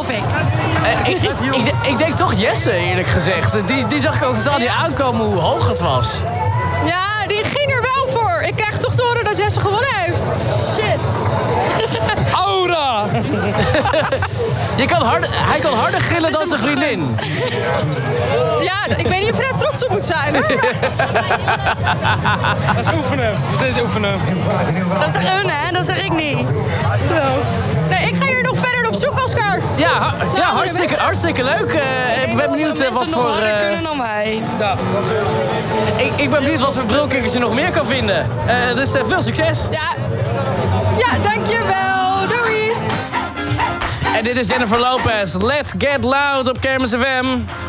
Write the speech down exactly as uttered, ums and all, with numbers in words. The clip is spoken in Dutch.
fake. Uh, ik, ik, ik, ik denk toch Jesse, eerlijk gezegd. Die, die zag ik ook totaal niet aankomen hoe hoog het was. Ja, die ging er wel voor. Ik krijg toch te horen dat Jesse gewonnen heeft. Shit. Aura! Je kan harder, hij kan harder gillen dan zijn vriendin. Ja, ik weet niet of je daar trots op moet zijn. Hoor. Dat is oefenen. Dit is oefenen. Dat is hun, hè? Dat zeg ik niet. Zo. Nee, ik ga hier nog verder op zoek, Oscar. Ja, ha, ja hartstikke, hartstikke leuk. Uh, ik ben benieuwd uh, wat voor... harder uh, kunnen dan wij. Ja, dat is ik, ik ben benieuwd wat voor brilkikkers je nog meer kan vinden. Uh, dus uh, veel succes. Ja. Ja, dankjewel. Doei. En dit is Jennifer Lopez. Let's Get Loud op Kermis F M.